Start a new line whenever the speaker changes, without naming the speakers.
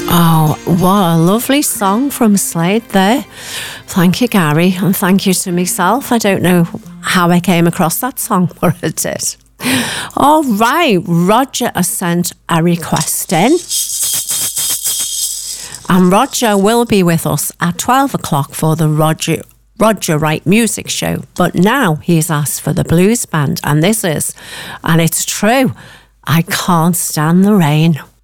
Oh, what a lovely song from Slade there. Thank you, Gary, and thank you to myself. I don't know how I came across that song, but I did. All right, Roger has sent a request in. And Roger will be with us at 12 o'clock for the Roger Wright Music Show. But now he's asked for the blues band, and this is, and it's true, I Can't Stand the Rain.